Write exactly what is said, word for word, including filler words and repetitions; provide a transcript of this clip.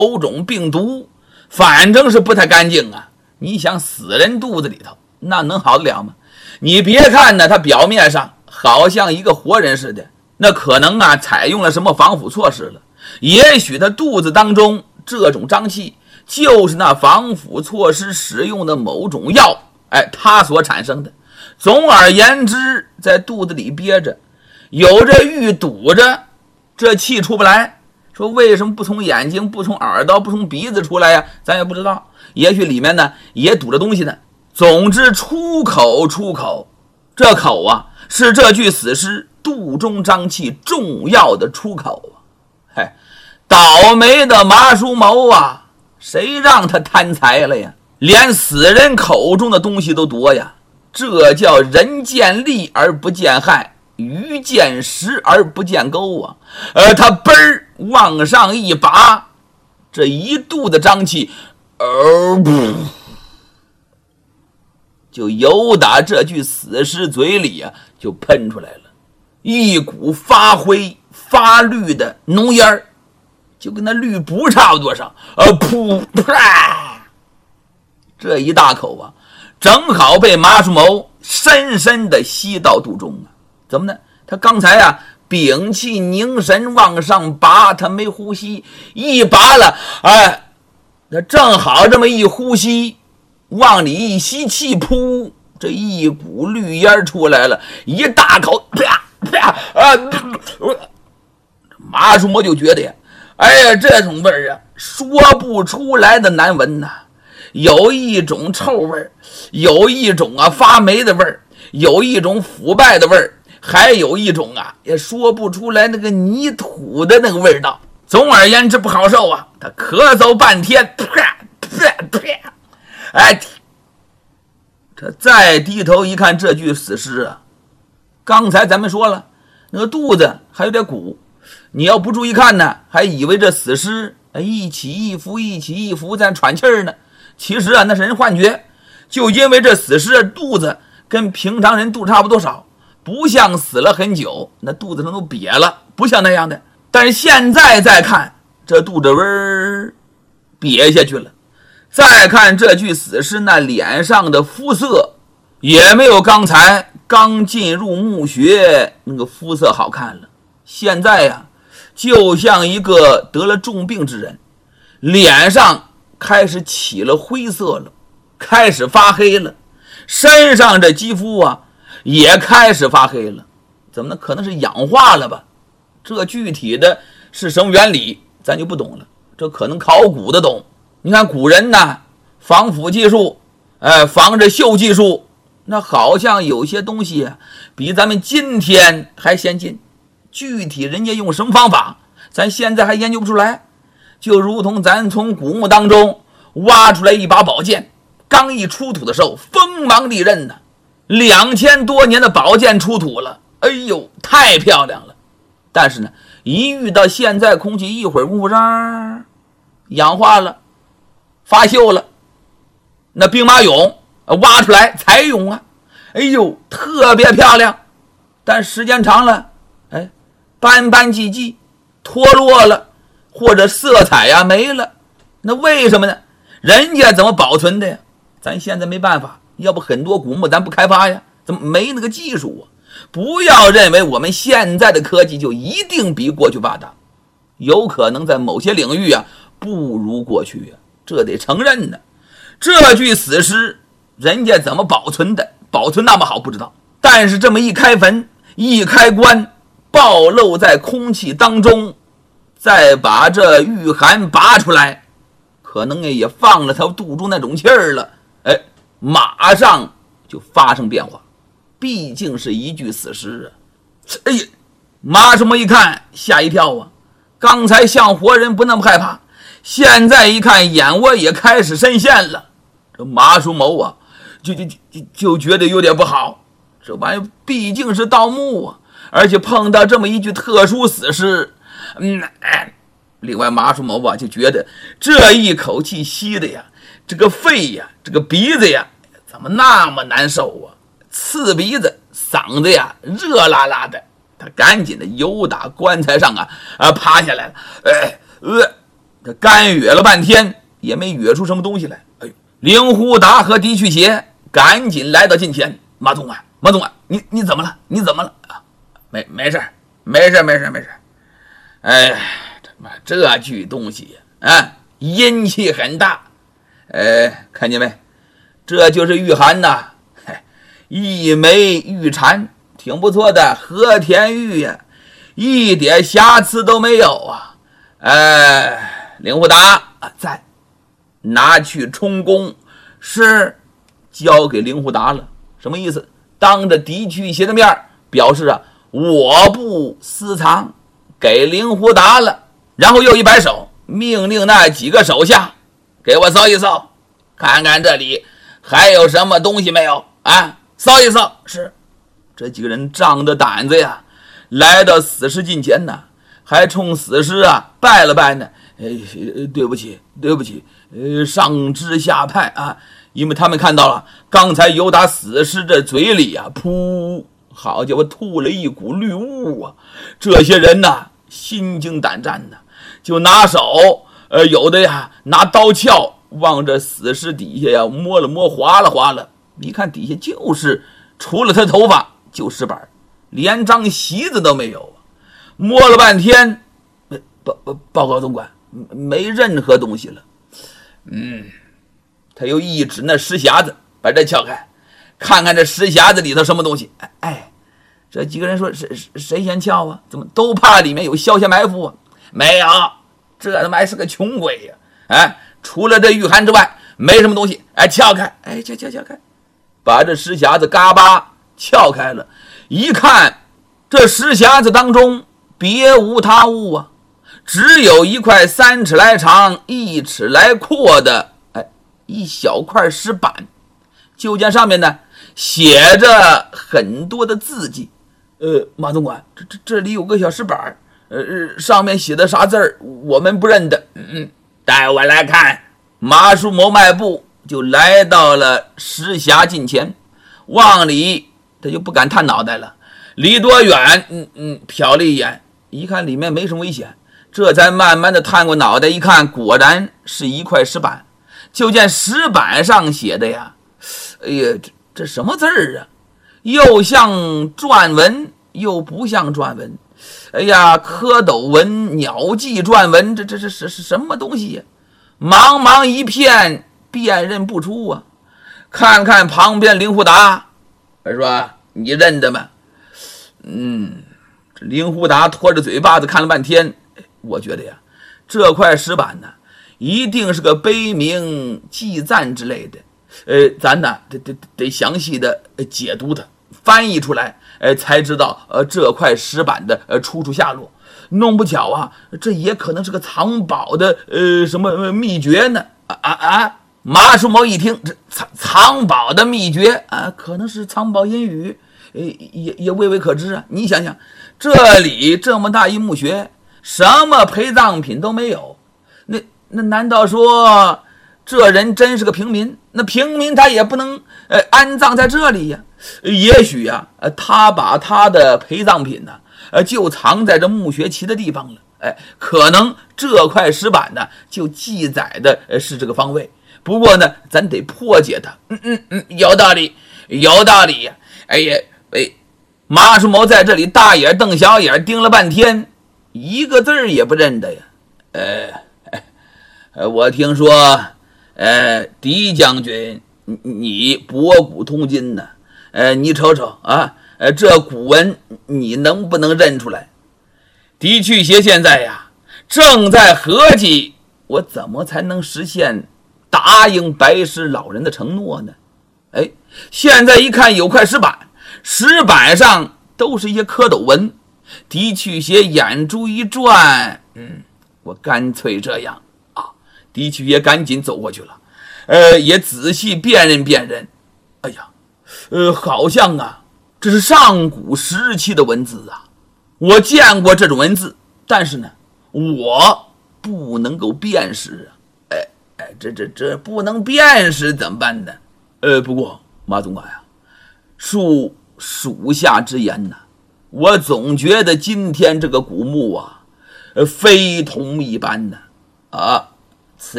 某种病毒，反正是不太干净啊。你想死人肚子里头，那能好得了吗？你别看呢，他表面上好像一个活人似的，那可能啊采用了什么防腐措施了。也许他肚子当中这种瘴气就是那防腐措施使用的某种药，哎，它所产生的。总而言之，在肚子里憋着，有这玉堵着，这气出不来。说为什么不从眼睛、不从耳朵、不从鼻子出来呀？咱也不知道，也许里面呢也堵着东西呢。总之，出口出口，这口啊是这具死尸肚中瘴气重要的出口啊！嘿，倒霉的麻叔谋啊，谁让他贪财了呀？连死人口中的东西都夺呀！这叫人见利而不见害，鱼见石而不见钩啊！而他嘣儿往上一拔，这一肚的瘴气，呃，噗，就由打这具死尸嘴里啊，就喷出来了，一股发灰发绿的浓烟儿，就跟那绿布差不多上，呃，噗啪，这一大口啊，正好被麻叔谋深深的吸到肚中啊！怎么呢？他刚才啊，屏气凝神往上拔，他没呼吸，一拔了，哎，他正好这么一呼吸，往里一吸气，噗，这一股绿烟出来了，一大口，啪啪啊！麻叔谋就觉得呀，哎呀，这种味儿啊，说不出来的难闻呐、啊。有一种臭味，有一种啊发霉的味儿，有一种腐败的味儿，还有一种啊也说不出来那个泥土的那个味道。总而言之不好受啊！他咳嗽半天，啪啪啪，哎，他再低头一看，这具死尸啊，刚才咱们说了，那个肚子还有点鼓，你要不注意看呢，还以为这死尸一起一伏一起一伏在喘气儿呢。其实啊，那是人幻觉，就因为这死尸肚子跟平常人肚差不多少，不像死了很久，那肚子上都瘪了，不像那样的。但是现在再看，这肚子味儿瘪下去了。再看这具死尸那脸上的肤色，也没有刚才刚进入墓穴那个肤色好看了。现在呀、啊，就像一个得了重病之人，脸上开始起了灰色了，开始发黑了，身上这肌肤啊也开始发黑了。怎么呢？可能是氧化了吧？这具体的是什么原理咱就不懂了，这可能考古的懂。你看古人呢，防腐技术，哎，防着锈技术，那好像有些东西啊比咱们今天还先进。具体人家用什么方法，咱现在还研究不出来。就如同咱从古墓当中挖出来一把宝剑，刚一出土的时候锋芒利刃呢，两千多年的宝剑出土了，哎呦，太漂亮了。但是呢，一遇到现在空气，一会儿功夫上氧化了，发锈了。那兵马俑挖出来彩俑啊，哎呦，特别漂亮。但时间长了，哎，斑斑迹迹，脱落了。或者色彩呀没了，那为什么呢？人家怎么保存的呀？咱现在没办法，要不很多古墓咱不开发呀？怎么没那个技术啊？不要认为我们现在的科技就一定比过去发达，有可能在某些领域啊不如过去啊，这得承认的。这具死尸人家怎么保存的？保存那么好不知道，但是这么一开坟一开棺，暴露在空气当中，再把这玉函拔出来，可能也放了他肚中那种气儿了，哎，马上就发生变化。毕竟是一具死尸啊！哎呀，马叔们一看吓一跳啊！刚才像活人不那么害怕，现在一看眼窝也开始深陷了。这马叔谋啊，就就就就觉得有点不好。这玩意儿毕竟是盗墓啊，而且碰到这么一具特殊死尸。嗯，哎，另外马叔谋啊就觉得这一口气吸的呀，这个肺呀，这个鼻子呀，怎么那么难受啊？刺鼻子，嗓子呀热辣辣的。他赶紧的由打棺材上啊啊爬下来了，哎呃他干哕了半天也没哕出什么东西来。哎呦，令狐达和狄去邪赶紧来到近前，马总管，马总管，你你怎么了？你怎么了？啊，没没事，没事，没事，没事。哎，他妈这具东西啊，阴气很大。哎，看见没？这就是玉函呐，一枚玉蝉，挺不错的，和田玉呀，一点瑕疵都没有啊。哎，令狐达在，拿去充公，是交给令狐达了。什么意思？当着狄去邪的面表示啊，我不私藏，给令狐达了。然后又一摆手，命令那几个手下给我搜一搜，看看这里还有什么东西没有啊？搜一搜。是，这几个人仗着胆子呀，来到死尸近前呢，还冲死尸啊拜了拜呢。哎，对不起，对不起，呃，上知下派啊，因为他们看到了刚才由打死尸的嘴里啊，噗，好家伙，吐了一股绿雾啊！这些人呐，心惊胆战的，就拿手，呃，有的呀拿刀鞘往着死尸底下呀摸了摸，划了划了，一看底下就是除了他头发就尸板，连张席子都没有啊！摸了半天，报报报告总管，没任何东西了。嗯，他又一指那石匣子，把这撬开，看看这石匣子里头什么东西。哎哎，这几个人说谁谁先撬啊？怎么都怕里面有消息埋伏啊？没有，这他妈还是个穷鬼呀！哎，除了这玉函之外，没什么东西。哎，撬开，哎，撬撬撬开，把这石匣子嘎巴撬开了。一看，这石匣子当中别无他物啊，只有一块三尺来长、一尺来阔的哎一小块石板，就见上面呢写着很多的字迹。呃，马总管，这这这里有个小石板，呃，上面写的啥字儿我们不认得。嗯嗯，带我来看。马叔谋迈步就来到了石匣近前，往里他就不敢探脑袋了，离多远？嗯嗯，瞟了一眼，一看里面没什么危险，这才慢慢的探过脑袋一看，果然是一块石板。就见石板上写的呀，哎呀，这这什么字儿啊？又像篆文，又不像篆文。哎呀，蝌蚪文、鸟迹篆文，这这这是是什么东西呀？茫茫一片，辨认不出啊！看看旁边令狐达，我说你认得吗？嗯，这令狐达拖着嘴巴子看了半天，我觉得呀，这块石板呢，一定是个碑铭祭赞之类的。呃，咱呢得得得详细的解读它，翻译出来，呃，才知道呃这块石板的呃出处下落。弄不巧啊，这也可能是个藏宝的呃什么秘诀呢？啊啊啊！马叔谋一听，这藏藏宝的秘诀啊，可能是藏宝阴语，呃，也也未未可知啊。你想想，这里这么大一墓穴，什么陪葬品都没有，那那难道说这人真是个平民？那平民他也不能呃安葬在这里呀。也许呀、啊，他把他的陪葬品呢、啊。呃，就藏在这墓穴奇的地方了。哎，可能这块石板呢，就记载的是这个方位。不过呢，咱得破解它。嗯嗯嗯，有道理，有道理呀。哎呀，哎，马叔谋在这里大眼瞪小眼盯了半天，一个字儿也不认得呀。呃，呃我听说，呃，狄将军，你博古通今呢。呃，你瞅瞅啊。呃，这古文你能不能认出来？狄去邪现在呀，正在合计，我怎么才能实现答应白石老人的承诺呢？哎，现在一看有块石板，石板上都是一些蝌蚪文。狄去邪眼珠一转，嗯，我干脆这样啊！狄去邪赶紧走过去了，呃，也仔细辨认辨认。哎呀，呃，好像啊。这是上古时期的文字啊，我见过这种文字，但是呢，我不能够辨识啊。哎哎，这这这不能辨识怎么办呢？呃，不过马总管呀、啊，恕属下之言呐、啊，我总觉得今天这个古墓啊，呃，非同一般呐、啊。 啊。